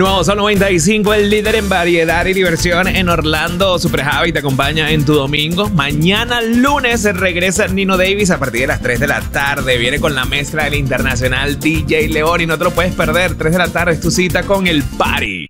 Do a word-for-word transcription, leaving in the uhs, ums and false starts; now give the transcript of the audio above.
Nuevo Sol noventa y cinco, el líder en variedad y diversión en Orlando. Super Javi te acompaña en tu domingo. Mañana lunes regresa Nino Davis a partir de las tres de la tarde. Viene con la mezcla del internacional D J León y no te lo puedes perder. tres de la tarde es tu cita con el party.